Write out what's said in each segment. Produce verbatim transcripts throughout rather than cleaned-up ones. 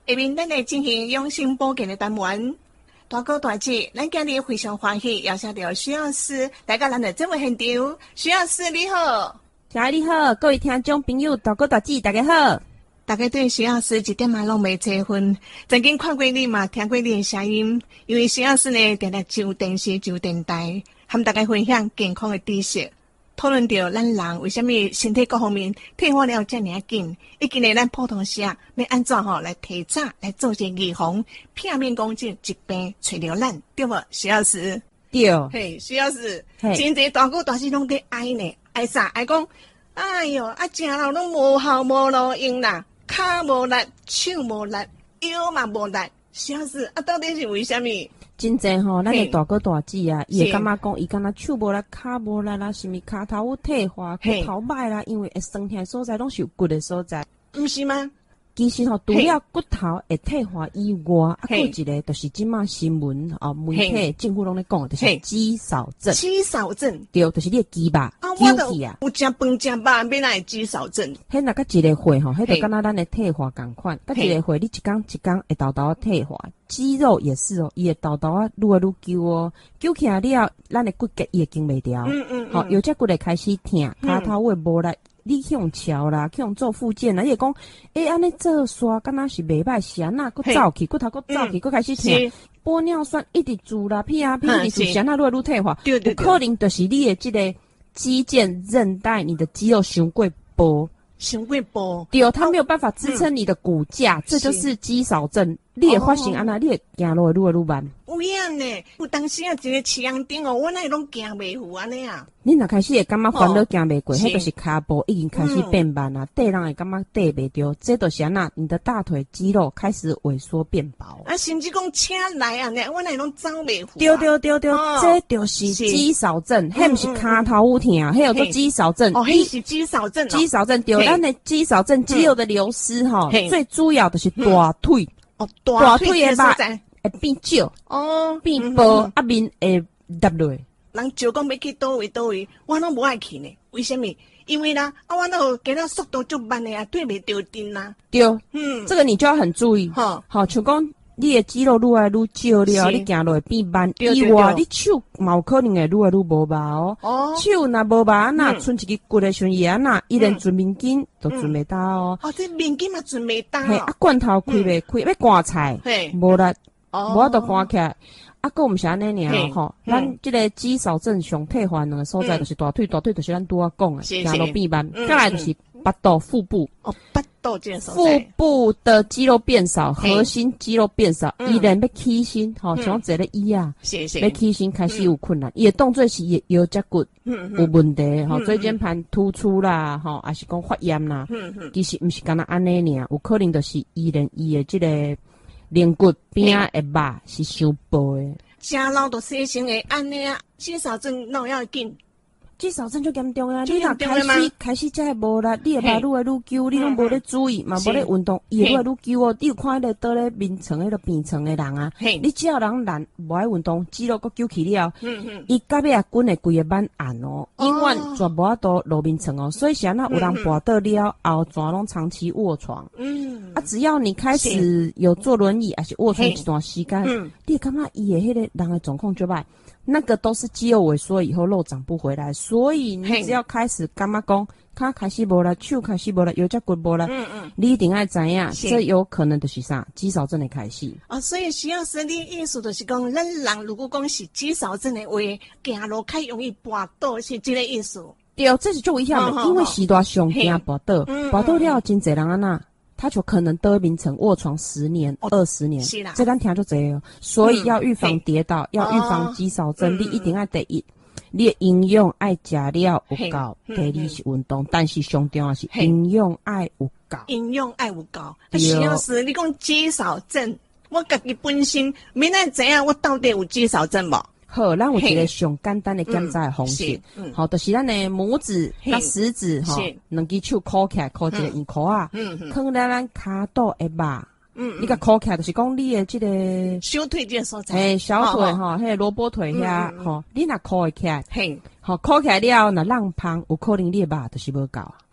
下面咱来进行养生保健的单元。大哥大姐，咱今日非常欢喜邀请到徐老师来到咱的节目现场。徐老师你好。 小孩你好，各位听众朋友，大哥大姐大家好。 大家对徐老师一点嘛拢未结婚，曾经看过你嘛，听过你的声音。因为徐老师呢，常常上电视、上电台，和大家分享健康的知识，讨论到咱人为什么身体各方面退化了这么紧，以及呢，咱普通时啊，要安怎吼来提早来做些预防，片面讲这疾病找着咱，对无？徐老师， 对， 嘿，徐老师，真侪大哥大姐拢在爱呢，爱啥？爱讲，哎哟，啊，食了拢无效无路用啦。骹无力，手无力，腰嘛无力，徐老师啊，到底是为什么？ 真正吼，咱的大哥大姐啊，伊会感觉讲，伊敢若手无力、骹无力啦，是咪骹头有退化、骨头歹啦？因为会酸痛的所在拢是有骨的所在， 毋是吗？ 其实吼，除了骨头会退化以外，啊，还有一个就是即马新闻哦，媒体政府拢咧讲，就是肌少症。 肌少症， 对，就是你的肌肉揪起啊。有食饭食饱，变哪会肌少症？ 迄若甲一个血吼，迄就敢若咱的退化共款。甲一个血，你一工一工会豆豆退化，肌肉也是哦，伊会豆豆啊愈来愈揪哦，揪起来了，咱的骨骼伊会经袂掉。嗯嗯。好，有只骨会开始疼，骹头会无力。你向桥啦，向做复健啦，你会讲，诶，安尼做煞，敢若是袂歹，是安那，佫走去，骨头佫走去，佫开始疼，玻尿酸一直做啦，屁啊屁，一直做，是安那愈来愈退化，有可能就是你的这个肌腱韧带，你的肌肉伤过薄， 伤过薄， 对，它没有办法支撑你的骨架，这就是肌少症。你会发现安那，你会行路愈来愈慢。 有影呢，有当时啊，一个市阳顶哦，我那拢行袂赴安尼啊。 你若开始会感觉烦恼行袂过，迄就是骹步已经开始变慢啦，缀人会感觉缀袂着，这就是安那，你的大腿肌肉开始萎缩变薄。 啊，甚至讲车来啊，我那拢走袂赴。 对对对对，这就是肌少症，迄毋是骹头有疼，迄叫做肌少症。 哦，迄是肌少症。 肌少症对，咱的肌少症肌肉的流失吼，最主要就是大腿。 哦，大腿的肉会变少， 哦， 变薄，啊面会耷落。 人就讲要去倒位倒位，我拢无爱去呢。为什么？因为啦，啊，我那行了速度足慢的啊，对袂着阵啦。 对，嗯，这个你就要很注意。好，好，像讲你的肌肉愈来愈少了，你行路会变慢。以外，你手嘛有可能会愈来愈无力哦。哦，手若无力啊，那剩一个骨的时阵也啊那，伊连存面筋都存袂到哦。 哦，这面筋嘛存袂到。 嘿，啊罐头开袂开，要刮菜，无力，无法度刮起来。啊，佫毋是安尼尔吼，咱即个肌少症上退化两个所在，就是大腿，大腿就是咱拄仔讲的，行路变慢。再来就是腹肚、腹部。哦， 腹肚这个所在。腹部的肌肉变少，核心肌肉变少，伊连要起身，吼，像坐咧椅啊，要起身开始有困难。伊的动作是腰脊骨有问题，吼，椎间盘突出啦，吼，还是讲发炎啦。其实毋是干那安尼尔，有可能就是伊连伊的即个。肋骨边啊，会肉是伤薄的， 食老都生成的安尼啊，肌少症哪要紧？ 肌少症就严重啊！你若开始开始才会无力，你的肉愈来愈揪，你拢无咧注意，嘛无咧运动，伊会愈来愈揪哦。你有看迄个倒咧眠床迄个病床的人啊，你只要人懒无爱运动，肌肉佫揪起了，伊隔壁啊滚会规个蛮暗哦，永远绝无法度落眠床哦。所以是安那有人跋倒了后，全拢长期卧床。嗯，啊，只要你开始有坐轮椅，还是卧床一段时间，你感觉伊的迄个人的状况就歹。那个都是肌肉萎缩以后肉长不回来，所以你只要开始感觉讲，脚开始无力，手开始无力，腰脊骨无力，嗯嗯，你一定要知影，这有可能就是啥肌少症的开始。 哦，所以徐老师你意思就是讲，咱人如果讲是肌少症的话，行路较容易滑倒，是这个意思。 对，这是最危险的，因为时代上惊滑倒，滑倒了真侪人安那。他就可能得病成卧床十年、二十年，这咱听就这哦。所以要预防跌倒，要预防肌少症，你一定要第一，你的营养爱食了有够，第二是运动，但是上重要是营养爱有够。 营养爱有够。徐老师，你讲肌少症，我家己本身明仔知影我到底有肌少症无？ 好，咱有一个上简单的检查的方式，好，就是咱的拇指甲食指吼，两只手箍起来，箍一个圆箍啊，放在咱骹肚的肉，嗯，你甲箍起来就是讲你的这个小腿这个所在， 诶，小腿吼，迄个萝卜腿遐，吼，你若箍会起来，嘿，好箍起来了，若浪胖，有可能你的肉就是无够。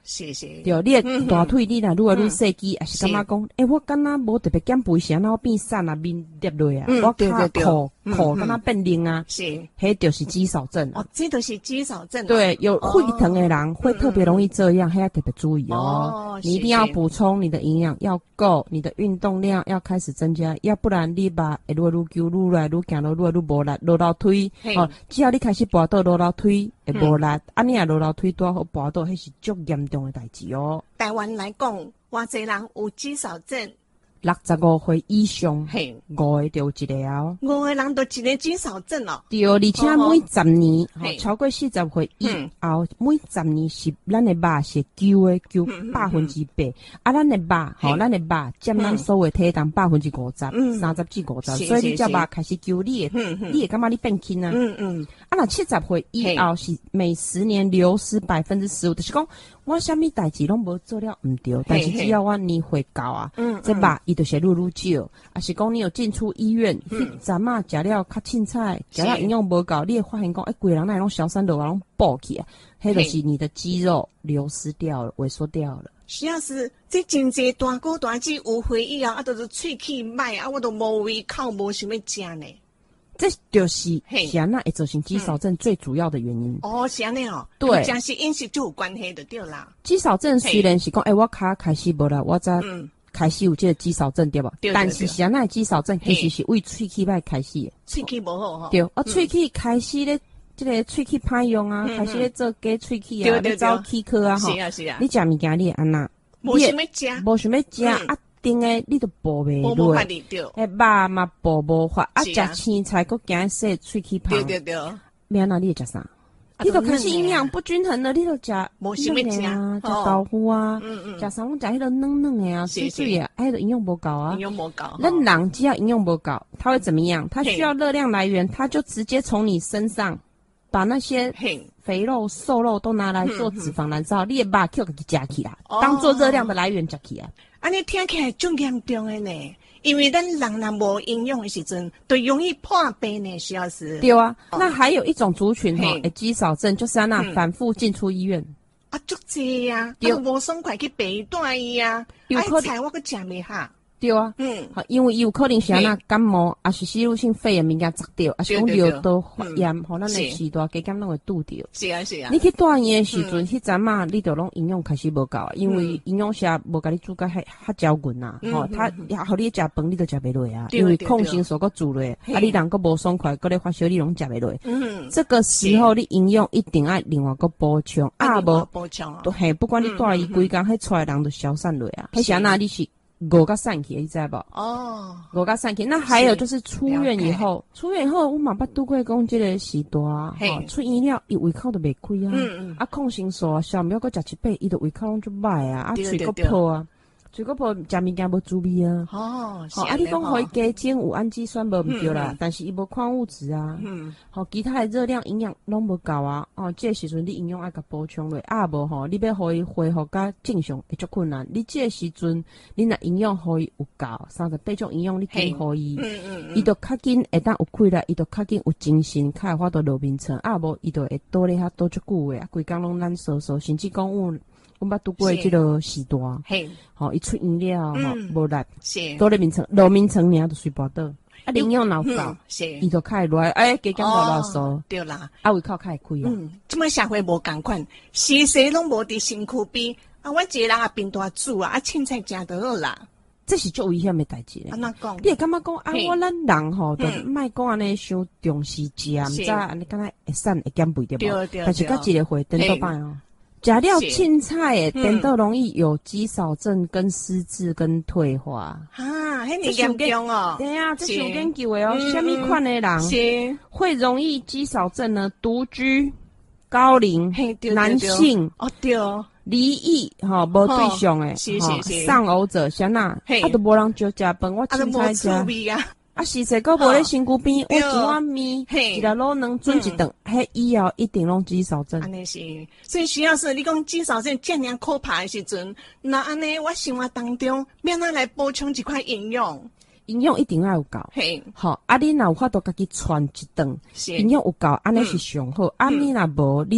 是是， 对，你的大腿你若愈来愈细肌，也是感觉讲，诶，我敢若无特别减肥时，然后变瘦啊，面跌落啊，我脚裤裤敢若变硬啊， 是， 迄就是肌少症。 哦，这都是肌少症。 对，有会疼的人会特别容易这样，还要特别注意哦。你一定要补充你的营养要够，你的运动量要开始增加，要不然你把会愈来愈揪，愈来愈行路，愈来愈无力，落楼梯哦。只要你开始跋倒落楼梯会无力，啊你啊落楼梯拄好跋倒，迄是足严重的代志哦。 台湾来讲，偌济人有肌少症？ 六十五岁以上，嘿，五个就有一个哦。 五个人都一个肌少症哦。 对，而且每十年，哦，超过四十岁以后，每十年是咱的肉是揪的揪百分之百，啊，咱的肉，吼，咱的肉占咱所有体重百分之五十，三十至五十，所以你只肉开始揪，你会，你会感觉你变轻啊。嗯嗯。啊，那七十岁以后是每十年流失百分之十五，就是讲我啥物代志拢无做了唔对，但是只要我年岁到啊，这肉伊就是愈愈少，啊是讲你有进出医院，迄阵啊食了较凊彩，食了营养无够，你会发现讲，哎，规人那拢消散落啊，拢爆起啊，迄就是你的肌肉流失掉了，萎缩掉了。 是啊是，这真济大哥大姐有回忆啊，啊都是喙齿歹啊，我都无胃口，无想要食呢。 这就是是安那会造成肌少症最主要的原因。 哦，是安尼哦。 对， 真是饮食就有关系的对啦。 肌少症虽然是讲，哎，我脚开始无啦，我才开始有这个肌少症对吧？但是是安那肌少症其实是为喙齿歹开始的。 喙齿无好哈。 对，啊，喙齿开始咧，这个喙齿歹用啊，开始咧做假喙齿啊，咧走齿科啊， 哈。是啊是啊。 你食物件你会安那？ 无想要食， 无想要食啊。定诶，你都补袂落，诶，肉嘛补无法，啊，食青菜佫惊洗喙齿芳， 对对对， 免那你会食啥？你都开始营养不均衡了，你都食无想要食啊，食豆腐啊，食啥拢食迄个嫩嫩诶啊，水水啊，迄个营养无够啊， 营养无够。 那人只要营养无够，他会怎么样？他需要热量来源，他就直接从你身上把那些肥肉、瘦肉都拿来做脂肪燃烧，你的肉就给它夹起来，当做热量的来源夹起来。 安尼听起来最严重的呢，因为咱人若无营养的时阵，就容易破病呢，需要是。对啊，那还有一种族群哈，诶，肌少症就是安那反复进出医院。 啊，足济呀，啊无爽快去陪带伊啊，爱菜我佫食袂下。 对啊，嗯，好，因为伊有可能是安那感冒，啊是吸入性肺炎物件砸掉，啊是讲尿道发炎，互咱的食大加减拢会拄着。 是啊是啊。 你去带医的时阵，迄阵嘛，你就拢营养开始无够啊，因为营养师无甲你煮甲遐较胶匀呐，吼，他互你食饭你都食袂落啊，因为抗生素佫煮落，啊你人佫无爽快，佫咧发烧，你拢食袂落。嗯，这个时候你营养一定要另外佫补充，啊无补充， 都嘿，不管你带伊规工，迄出来人就消散落啊，迄是安那你是。五甲散去，你知无？哦，五甲散去。那还有就是出院以后，出院以后我嘛捌拄过讲即个时段啊，吼，出院了伊胃口都袂开啊，嗯嗯，啊抗生素啊，小苗佫食一百，伊的胃口拢足歹啊，啊喙佫破啊。水果泡食物件无滋味啊！哦，好啊！你讲互伊加精有氨基酸无毋对啦，但是伊无矿物质啊，嗯，好其他的热量营养拢无够啊！哦，这个时阵你营养爱甲补充落，啊无吼，你要互伊恢复甲正常会足困难。你这个时阵，你若营养互伊有够，三十八种营养你经互伊，嗯嗯嗯，伊就较紧会当有气力，伊就较紧有精神，较会法度落眠床，啊无伊就会倒咧遐倒足久诶，啊规工拢懒嗦嗦，甚至讲有。我捌拄过即个时段，嘿，吼，伊出院了，吼，无力，是，倒咧眠床，落眠床尔就睡不着，啊，营养脑够，是，伊就开来，哎，加减落落嗦，对啦，啊，胃口开开啊，嗯， 即摆社会无共款，时时拢无伫身躯边，啊，阮一个人也变大煮啊，啊，凊彩食得好啦， 这是足危险诶代志咧。 安怎讲？ 你会感觉讲啊，我咱人吼，都莫讲安尼伤重视食，毋知安尼敢若会瘦会减肥对无？但是甲一个回颠倒摆哦。食了凊彩诶，颠倒容易有肌少症、跟失智、跟退化。 啊，迄么严重哦！ 对啊，这是有研究诶哦。什么款诶人是会容易肌少症呢？独居、高龄、男性哦，对哦， 离异吼，无对象诶，丧偶者，像那啊都无人招食饭，我凊彩食。啊，是说个无咧身躯边，我一碗面，一条卤能准一顿，迄以后一定拢肌少症。 安尼是，所以需要是你讲肌少症这样可怕的时阵，那安尼我生活当中免哪来补充一块营养， 营养一定要有够。嘿，好，啊，你若有法度家己传一顿，营养有够，安尼是上好。啊，你若无，你就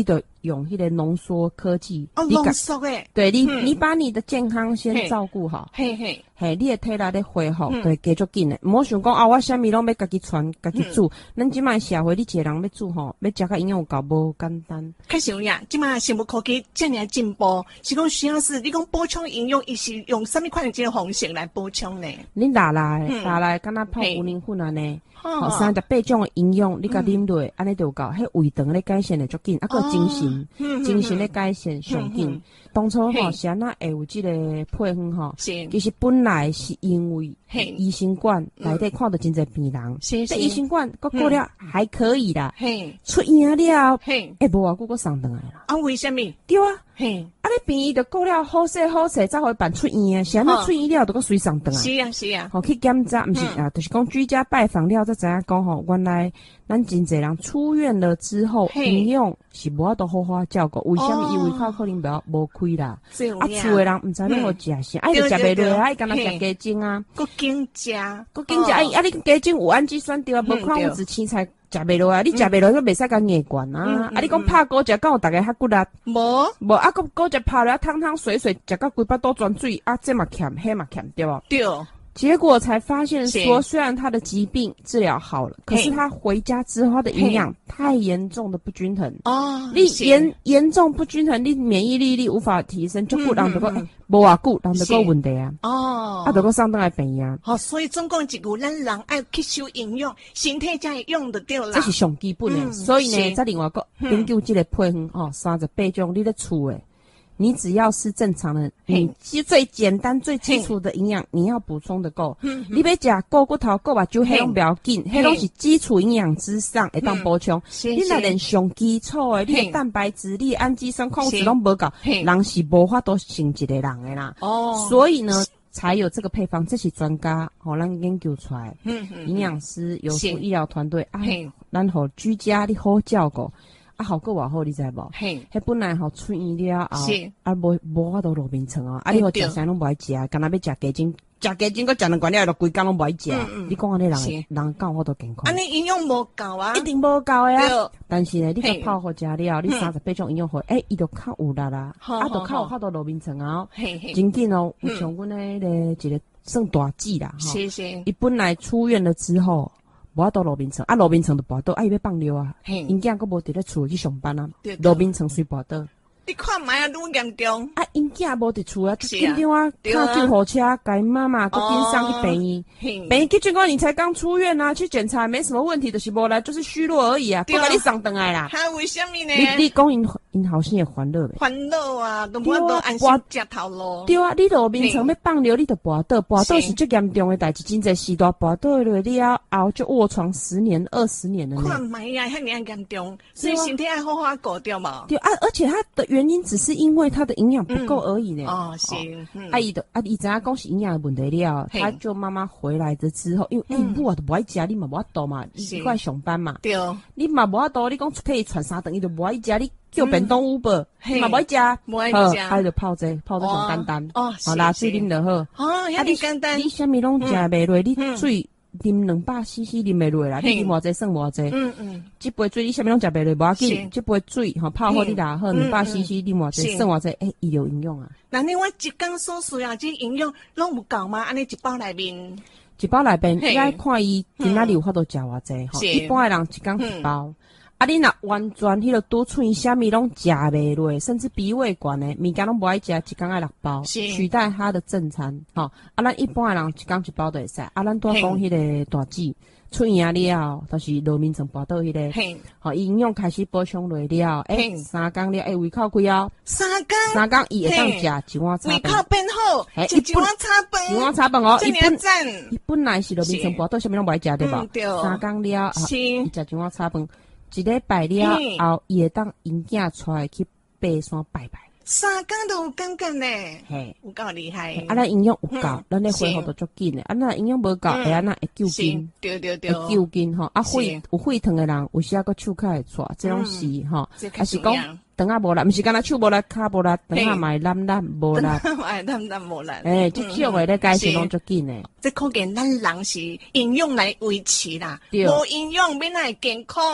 用迄个浓缩科技。 哦，浓缩诶。 对你，嗯、你把你的健康先照顾好。嘿嘿。嘿，你的体力咧恢复，嗯、对，加足紧诶。莫想讲啊，我啥物拢要家己传，家己煮。咱即摆社会，你一个人要煮吼，要食甲营养有够无简单。 确实有呀，即摆生物科技遮尔进步，是讲徐老师，你讲补充营养，伊是用啥物款的即个方式来补充呢？ 你拿来，拿来，敢若泡牛奶粉安尼。吼，三十八种营养，你甲啉落，安尼就够。迄胃肠咧改善的足紧，啊个精神，精神咧改善上紧。当初吼，是安那会有即个配方吼，其实本来是因为医生馆内底看到真侪病人，这医生馆个过了还可以啦，出院了，哎无偌久个送倒来啦。 啊，为什么？ 对啊，嘿，啊你病医就过了好势好势，才会办出院啊，是安那出院了都个随送倒来。 是啊是啊， 吼去检查，毋是啊，就是讲居家拜访了才知影讲吼，原来咱真侪人出院了之后，营养是无法度好好照顾，为什么？因为靠可能无无开啦。啊，厝诶人毋知影要食啥，啊，伊就食袂落啊，伊干那食鸡精啊， 佮紧食， 佮紧食，啊，啊，你鸡精有氨基酸对啊，无矿物质青菜食袂落啊，你食袂落，佮袂使甲硬灌啊，啊，你讲拍果食，敢有逐个较骨力？ 无， 无，啊，佮果食拍了汤汤水水，食到规巴肚转水，啊，这嘛欠，迄嘛欠，对无？ 对。 结果才发现说，虽然他的疾病治疗好了，可是他回家之后他的营养太严重的不均衡哦，你严严重不均衡，你免疫力力无法提升，就不让得个无偌久，让得个问题啊哦，啊得个上当来病啊。 好，所以总共一句，咱人爱吸收营养，身体才会用得到啦。 这是上基本的，所以呢，再另外个研究这个配方哦，三十八种你咧厝诶。你只要是正常的，你其实最简单、最基础的营养，你要补充的够。你别食够骨头、够目睭，迄拢不要紧，迄拢是基础营养之上会当补充。你若连上基础的，你的蛋白质、你的氨基酸、矿物质拢无够，人是无法度成一个人的啦。哦，所以呢，才有这个配方，这是专家互咱研究出来，营养师、有医疗团队，啊，咱互居家你好照顾。啊，好个偌好，你知无？嘿，迄本来吼出院了后，啊无无法度落眠床哦，啊你互食啥拢无爱食，干那要食鸡精，食鸡精，佮食两罐了，就规工拢无爱食。你讲安尼人人够我都健康。 安尼营养无够啊， 一定无够诶啊！但是呢，你个泡好食了，你三十八种营养好，诶，伊就较有力啦，啊，就较有法度落眠床啊，真紧哦，有像阮诶个一个算大姐啦，吼，伊本来出院了之后。无法度落眠床，啊落眠床就跋倒，啊伊要放尿啊，因囝佫无伫咧厝去上班啊，落眠床随跋倒。 你看卖啊，愈严重。 啊，因囝无伫厝啊，紧张啊，打救护车，甲因妈妈佫紧送去病院。病院去结果你才刚出院啊，去检查没什么问题，就是无来，就是虚弱而已啊，不甲你送倒来啦。 还为什么呢？ 你你讲因因后生会烦恼呗？ 烦恼啊，都无法度安心食头路。 对啊，你落眠床要放尿，你就跋倒，跋倒是最严重的代志，真侪时代跋倒落，你要熬就卧床十年、二十年了呢。 看卖啊，遐尔严重，所以身体要好好顾掉嘛。 对啊，而且它的原因只是因。因为他的营养不够而已呢。 哦，行。 阿姨的阿姨知影讲是营养的问题了，他就妈妈回来的之后，因为哎，我都不爱食，你嘛无法度嘛，你快上班嘛。 对。 你嘛无法度，你讲出去传三顿，伊就无爱食，你叫便当五百，你嘛无爱食， 无爱食， 啊就泡这泡这上简单。 哦， 好啦，水啉就好。 哦，遐尼简单。 你啥物拢食袂落，你水。啉两百 C C 啉袂落啦，你啉偌济算偌济。嗯嗯，这杯水你啥物拢食袂落，无要紧。这杯水吼泡好你拿好两百 C C 啉偌济，算偌济，诶，伊有营养啊。 那你我一工所需要这营养拢有够吗？安尼一包内面， 一包内面应该看伊今仔日有法度食偌济吼。一般的人一工一包。啊，你若完全迄个拄喙啥物拢食袂落，甚至鼻胃管的物件拢无爱食，一工爱六包，取代他的正餐。吼，啊，咱一般的人一工一包就会使。啊，咱拄讲迄个大姐出院了，就是落眠床跋倒迄个，吼，营养开始补充落了，诶，三工了，诶，胃口开哦， 三工， 三工伊会当食一碗炒饭， 胃口变好，食一碗炒饭， 一碗炒饭哦， 伊本伊本来是落眠床跋倒，啥物拢无爱食对无？三工了，是，伊食一碗炒饭。一礼拜了后，伊会当因囝出来去爬山拜拜。 三工都有感觉呢，嘿，有够厉害。 啊，咱营养有够，咱咧恢复都足紧的。啊，咱营养无够，会安那会救筋， 对对对， 会救筋吼。啊，血有血糖的人，有时啊个手脚会喘，这种是吼，还是讲肠啊无力，毋是干那手无力，骹无力，肠啊嘛会烂烂无力， 哎，烂烂无力。 诶，这种的咧改善拢足紧的。 这可见咱人是营养来维持啦，无营养免来健康。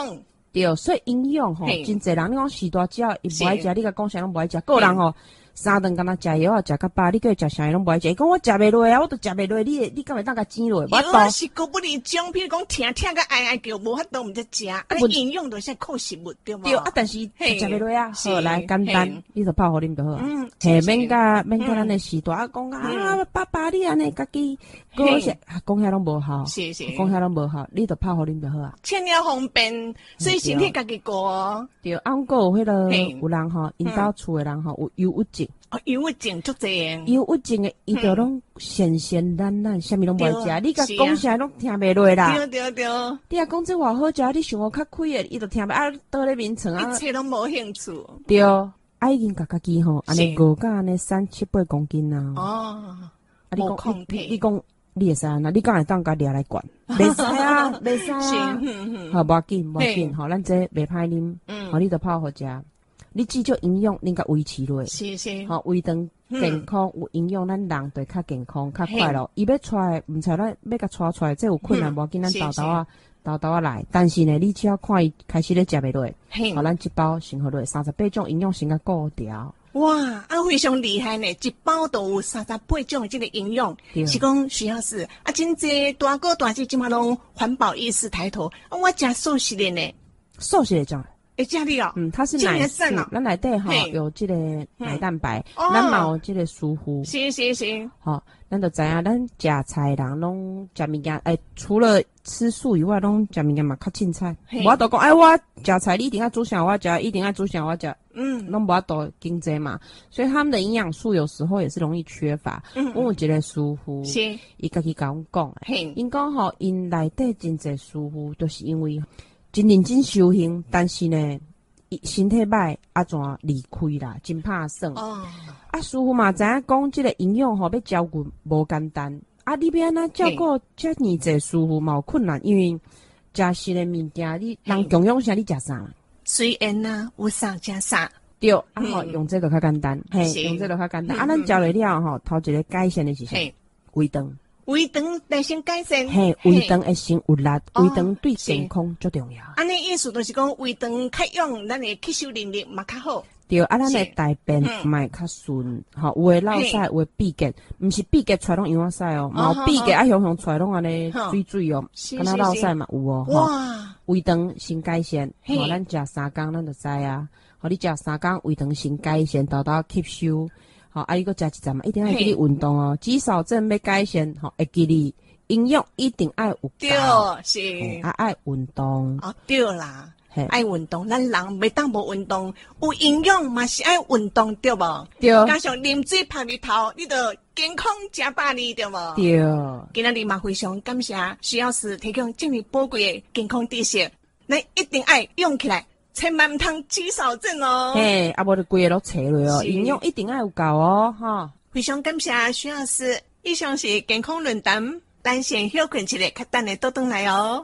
对，所以营养吼，真侪人你讲时大只要伊不爱食，你甲讲啥拢不爱食。个人吼，三顿敢若食药啊，食到饱，你叫伊食啥伊拢不爱食。伊讲我食袂落啊，我都食袂落，你你敢会当甲煎落？ 我都是够不离种，比如讲疼疼个哀哀叫，无法度毋则食。啊，营养都是靠食物对无？ 对啊，但是食袂落啊。好来简单，你就泡互啉就好啊。嗯，嘿，免甲免甲咱的时大讲啊，爸爸你安尼家己过些，讲遐拢无效， 是是， 讲遐拢无效，你就泡互啉就好啊。 千了方便，所以身体家己过。 对，啊，阮个有迄个有人吼，因兜厝的人吼有忧郁症。 哦，忧郁症足侪， 忧郁症的伊就拢咸咸淡淡，啥物拢无爱食。你甲讲啥拢听袂落啦。 对对对。 你啊讲这话好食，你想我较开的，伊就听袂啊。倒咧眠床啊， 一切拢无兴趣。 对，啊已经家家己吼，安尼五甲安尼三七八公斤啊。 哦， 啊你讲你你讲你会使安那？你敢会当甲掠来管？袂使啊，袂使啊。好，无要紧，无要紧，吼，咱这袂歹啉，吼，你就泡好食。你至少营养，恁甲维持落。 是是。 吼，胃肠健康有营养，咱人就较健康、较快乐。伊要出来，毋知咱要甲带出来，这有困难，无要紧，咱豆豆啊、豆豆啊来。但是呢，你只要看伊开始咧食袂落，吼，咱一包先好落三十八种营养先甲顾掉。 哇，啊非常厉害呢！一包都有三十八种的这个营养，是讲需要是啊，真济大哥大姐即马拢环保意识抬头。啊，我食素食的呢， 素食的种。 会食你哦， 嗯，它是奶素，咱内底吼有这个奶蛋白，咱嘛有这个蔬菜。 是是是， 好，咱就知影，咱食菜人拢食物件，诶，除了吃素以外，拢食物件嘛较凊彩。我都讲，哎，我食菜你一定要煮啥我食，一定要煮啥我食，嗯，拢无法度经济嘛，所以他们的营养素有时候也是容易缺乏。嗯，我有一个师傅，是，伊家己甲阮讲诶，因讲吼，因内底真济师傅都是因为。真认真修行，但是呢，身体歹，啊怎离开啦？真怕算。哦。啊，师傅嘛知影讲，即个营养吼要照顾无简单。啊，你要安怎照顾遮尔济师傅嘛有困难，因为食食的物件，你人供养啥，你食啥？ 虽然啊，有啥食啥。 对，啊吼，用这个较简单，嘿，用这个较简单。啊，咱教了了吼，头一个改善的是啥？胃肠。 胃肠来先改善， 嘿，胃肠会先有力，胃肠对健康最重要。 安尼意思就是讲胃肠较勇，咱的吸收能力嘛较好。 对，啊，咱的大便嘛较顺，吼，有诶落屎，有诶闭结，毋是闭结出来拢样仔屎哦，嘛有闭结啊，向向出来拢安尼水水哦，敢若落屎嘛有哦，哇，胃肠先改善，吼，咱食三工咱就知啊，吼，你食三工胃肠先改善，豆豆吸收。好，啊，你搁食一阵嘛，一定要记你运动哦。肌少症要改善，吼，会记你营养一定爱有够， 对，是啊，爱运动。 哦，对啦，爱运动，咱人袂当无运动，有营养嘛是爱运动，对无？ 对。 加上啉水晒日头，你着健康食百里，对无？ 对。 今仔日嘛非常感谢徐老师提供这么宝贵的健康知识，咱一定爱用起来。千万唔通肌少症哦！ 嘿，啊，无就规个都切落哦，营养一定要有够哦，哈！ 非常感谢徐老师，以上是健康论坛，咱先休困一下，较等下倒转来哦。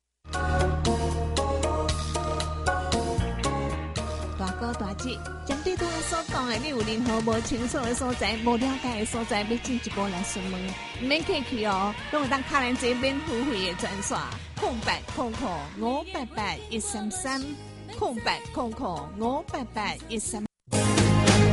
大哥大姐，针对拄仔所讲的，你有任何无清楚的所在、无了解的所在，要进一步来询问，唔免客气哦，拢有当客人这免付费的专线，空八空空五八八一三三。空八空空五八八一三。